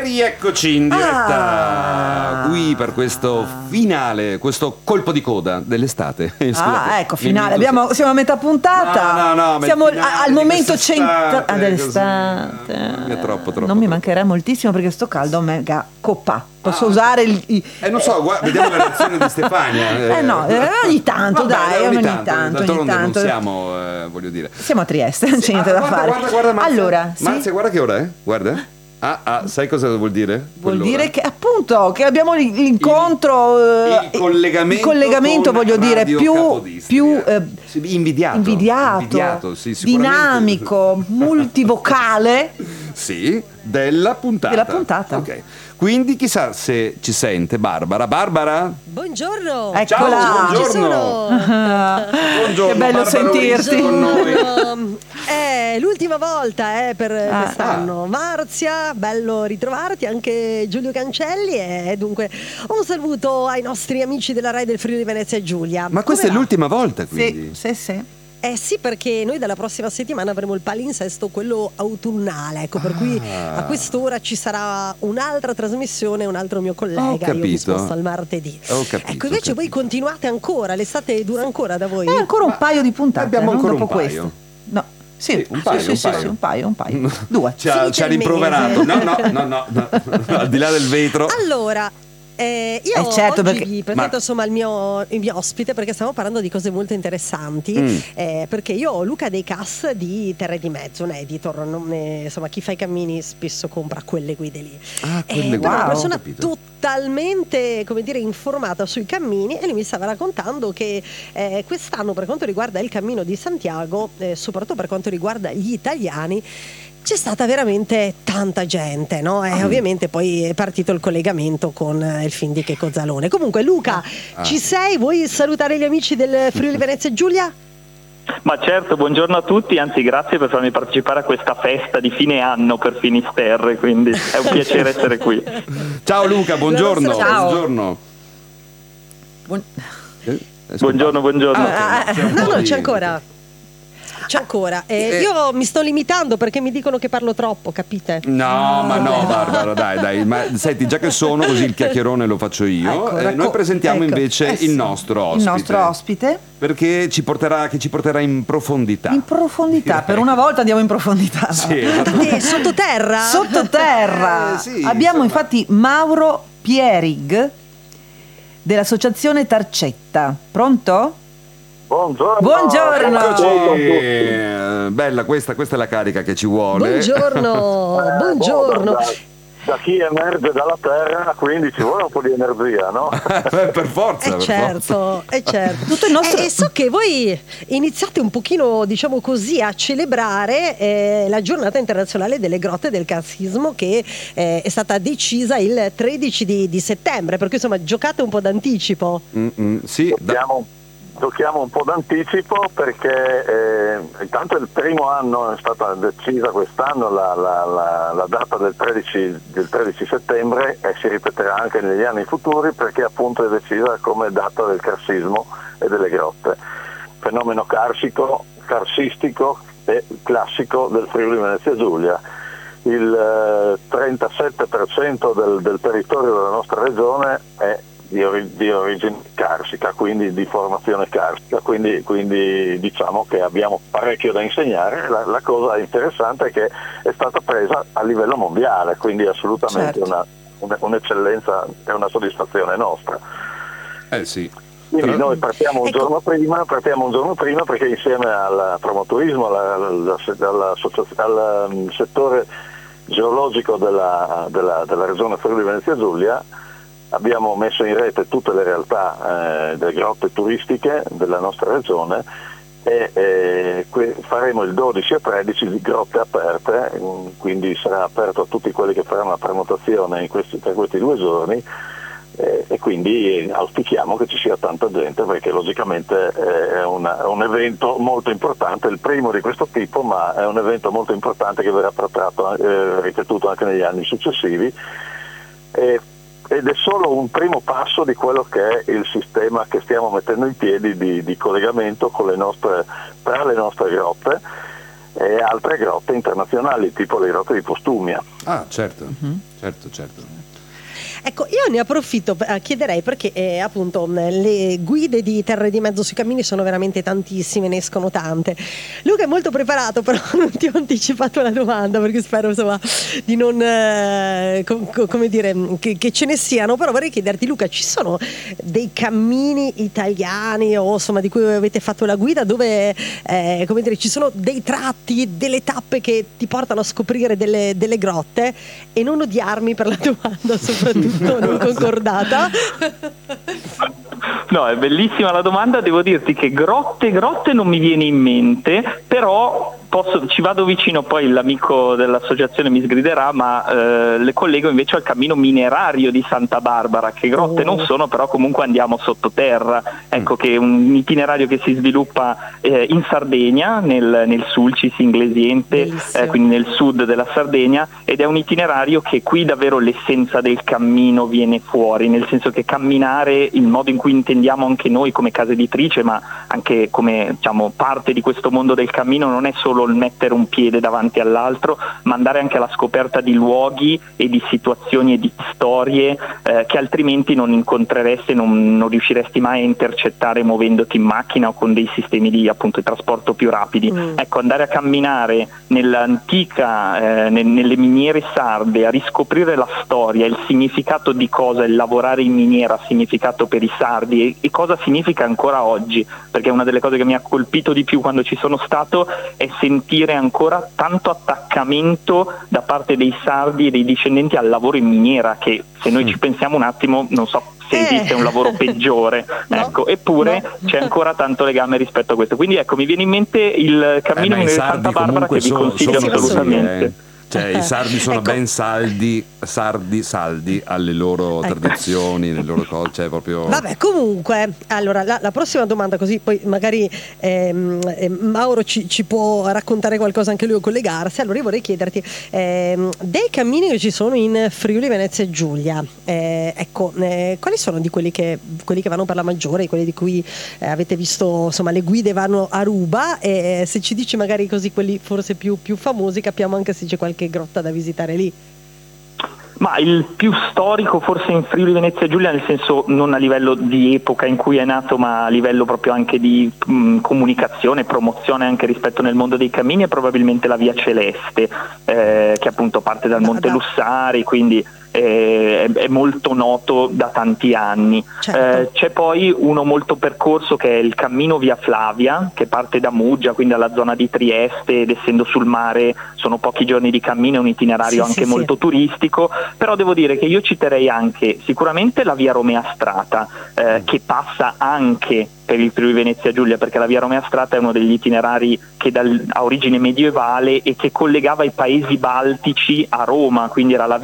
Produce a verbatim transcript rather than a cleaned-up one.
E rieccoci in diretta ah. qui per questo finale, questo colpo di coda dell'estate. Ah, ecco, finale. Abbiamo, siamo a metà puntata. No, no, no, siamo al momento centrale dell'estate. È troppo, troppo. Non mi troppo. mancherà moltissimo perché sto caldo mega coppa. Posso ah. usare il, il... Eh non so, guarda, vediamo la reazione di Stefania. Eh, eh no, eh, ogni tanto, vabbè, dai, ogni ogni tanto, tanto, ogni tanto. Non siamo, eh, voglio dire. Siamo a Trieste, non c'è sì, niente ah, da guarda, fare. Guarda, guarda, Marzia. Allora, Marzia, sì? guarda che ora è? Guarda. Ah, ah, sai cosa vuol dire? Vuol Quell'ora? dire che appunto che abbiamo l'incontro, il, il collegamento, il collegamento voglio dire più, più eh, invidiato, invidiato, invidiato sì, dinamico, multivocale sì, della puntata. Della puntata. Ok. Quindi chissà se ci sente Barbara. Barbara? Buongiorno. Eccola. Ciao, buongiorno. Ci sono. Buongiorno. Che bello Barbara sentirti. Con noi. È l'ultima volta eh, per ah, quest'anno. Ah. Marzia, bello ritrovarti, anche Giulio Cancelli e dunque un saluto ai nostri amici della Rai del Friuli Venezia Giulia. Ma questa Come è va? l'ultima volta quindi? Sì, sì, sì. Eh sì, perché noi dalla prossima settimana avremo il palinsesto, quello autunnale, ecco, per ah. cui a quest'ora ci sarà un'altra trasmissione, un altro mio collega, Ho capito. io mi sposto al martedì. Ho capito, ecco, invece voi continuate ancora, l'estate dura ancora da voi? È ancora un Ma paio di puntate, abbiamo non ancora dopo un paio. questo. No. Sì, sì, un paio, sì, un sì, paio. sì, un paio, un paio. Due. Ci ha, ci ha rimproverato. No, no, no, no, no. Al di là del vetro. Allora, eh, io eh certo, oggi perché... vi presento Ma... insomma il mio, il mio ospite, perché stiamo parlando di cose molto interessanti. Mm. Eh, perché io ho Luca Dei Cas di Terre di Mezzo, un editor. Non ne, insomma, chi fa i cammini spesso compra quelle guide lì. Ah, quelle eh, guide. Una wow, persona totalmente, come dire, informata sui cammini, e lui mi stava raccontando che eh, quest'anno, per quanto riguarda il cammino di Santiago, eh, soprattutto per quanto riguarda gli italiani, c'è stata veramente tanta gente, no? E mm. ovviamente poi è partito il collegamento con il film di Checco Zalone. Comunque Luca, ah. ci sei? Vuoi salutare gli amici del Friuli Venezia Giulia? Ma certo, buongiorno a tutti, anzi grazie per farmi partecipare a questa festa di fine anno per Finisterre, quindi è un piacere essere qui. Ciao Luca, buongiorno. Ciao. Buongiorno. Buon... Eh, buongiorno, buongiorno. Ah, ah, no, no, c'è ancora. C'è ancora. Eh, eh. Io mi sto limitando perché mi dicono che parlo troppo, capite? No, ma no, Barbara, dai, dai. Ma senti, già che sono così, il chiacchierone lo faccio io. Ecco, eh, racco- noi presentiamo ecco. invece Eh sì. il nostro ospite. Il nostro ospite. Perché ci porterà, che ci porterà in profondità. In profondità, per una volta andiamo in profondità. Sì, esatto. Eh, sottoterra? Sottoterra. Eh, sì, Abbiamo insomma. infatti Mauro Pierig dell'associazione Tarcetta. Pronto? Buongiorno. Buongiorno. Eccoci. Bella, questa, questa è la carica che ci vuole. Buongiorno, Eh, buongiorno. Da, da chi emerge dalla terra, quindi ci vuole un po' di energia, no? per forza. Eh per certo, forza. eh certo. Tutto il nostro- E, e so che voi iniziate un pochino, diciamo così, a celebrare eh, la giornata internazionale delle grotte del carsismo, che eh, è stata decisa il tredici di, di settembre, per cui insomma giocate un po' d'anticipo. Mm-mm, sì, da- Giochiamo, giochiamo un po' d'anticipo perché eh, intanto il primo anno è stata decisa quest'anno la, la, la, la data del tredici, del tredici settembre, e si ripeterà anche negli anni futuri perché appunto è decisa come data del carsismo e delle grotte. Fenomeno carsico, carsistico e classico del Friuli Venezia Giulia. Il eh, trentasette per cento del, del territorio della nostra regione è di, ori- di origine carsica, quindi di formazione carsica, quindi, quindi diciamo che abbiamo parecchio da insegnare. La, la cosa interessante è che è stata presa a livello mondiale, quindi assolutamente Certo. una, una, un'eccellenza e una soddisfazione nostra. eh sì. Quindi Tra- noi partiamo un Ecco. giorno prima, partiamo un giorno prima perché insieme al promotorismo, alla, alla, alla, al um, settore geologico della, della, della regione Friuli Venezia Giulia abbiamo messo in rete tutte le realtà eh, delle grotte turistiche della nostra regione e eh, que- faremo il dodici e tredici di grotte aperte, mm, quindi sarà aperto a tutti quelli che faranno la prenotazione in questi, per questi due giorni. Eh, e quindi auspichiamo che ci sia tanta gente perché logicamente eh, è, una, è un evento molto importante, il primo di questo tipo, ma è un evento molto importante che verrà trattato, eh, ripetuto anche negli anni successivi, eh, ed è solo un primo passo di quello che è il sistema che stiamo mettendo in piedi di, di collegamento con le nostre, tra le nostre grotte. e altre grotte internazionali, tipo le grotte di Postumia. Ah, certo, uh-huh. certo, certo. Ecco, io ne approfitto, eh, chiederei perché eh, appunto le guide di Terre di Mezzo sui cammini sono veramente tantissime, ne escono tante. Luca è molto preparato, però non ti ho anticipato la domanda perché spero insomma di non eh, com- com- come dire che, che ce ne siano, però vorrei chiederti Luca, ci sono dei cammini italiani o insomma di cui avete fatto la guida dove eh, come dire ci sono dei tratti, delle tappe che ti portano a scoprire delle, delle grotte? E non odiarmi per la domanda soprattutto non concordata. No, è bellissima la domanda, devo dirti che grotte, grotte non mi viene in mente, però posso, ci vado vicino, poi l'amico dell'associazione mi sgriderà, ma eh, le collego invece al cammino minerario di Santa Barbara, che grotte oh. non sono, però comunque andiamo sottoterra. Ecco che è un itinerario che si sviluppa eh, in Sardegna, nel, nel Sulcis inglesiente, eh, quindi nel sud della Sardegna, ed è un itinerario che qui davvero l'essenza del cammino viene fuori, nel senso che camminare, il modo in cui intendiamo anche noi come casa editrice, ma anche come diciamo parte di questo mondo del cammino, non è solo il mettere un piede davanti all'altro, ma andare anche alla scoperta di luoghi e di situazioni e di storie eh, che altrimenti non incontreresti, non, non riusciresti mai a intercettare muovendoti in macchina o con dei sistemi di appunto di trasporto più rapidi. Mm. Ecco, andare a camminare nell'antica, eh, ne, nelle miniere sarde, a riscoprire la storia, il significato di cosa il lavorare in miniera ha significato per i sardi e, e cosa significa ancora oggi, perché una delle cose che mi ha colpito di più quando ci sono stato è sentire ancora tanto attaccamento da parte dei sardi e dei discendenti al lavoro in miniera, che se noi ci pensiamo un attimo non so se Eh. esiste un lavoro peggiore, No, ecco, eppure no. c'è ancora tanto legame rispetto a questo. Quindi ecco, mi viene in mente il cammino Eh, ma i di sardi Santa Barbara che vi comunque consiglio sono, sono assolutamente. così, eh. Cioè i sardi sono Ecco. ben saldi, sardi, saldi alle loro Ecco. tradizioni, alle loro cose, cioè proprio... Vabbè, comunque, allora la, la prossima domanda, così poi magari ehm, eh, Mauro ci, ci può raccontare qualcosa anche lui o collegarsi. Allora io vorrei chiederti ehm, dei cammini che ci sono in Friuli Venezia Giulia, eh, ecco, eh, quali sono di quelli che, quelli che vanno per la maggiore, quelli di cui eh, avete visto, insomma, le guide vanno a ruba, e se ci dici magari così quelli forse più, più famosi, capiamo anche se c'è qualche grotta da visitare lì. Ma il più storico forse in Friuli Venezia Giulia, nel senso non a livello di epoca in cui è nato, ma a livello proprio anche di mh, comunicazione, promozione anche rispetto nel mondo dei cammini, è probabilmente la Via Celeste, eh, che appunto parte dal Monte da. Lussari, quindi eh, è, è molto noto da tanti anni. Certo. Eh, c'è poi uno molto percorso che è il cammino Via Flavia, che parte da Muggia, quindi dalla zona di Trieste, ed essendo sul mare sono pochi giorni di cammino, è un itinerario Sì, anche sì, molto sì. turistico. Però devo dire che io citerei anche sicuramente la Via Romea Strata, eh, che passa anche per il Friuli Venezia Giulia, perché la Via Romea Strata è uno degli itinerari che dal, ha origine medievale e che collegava i paesi baltici a Roma, quindi era la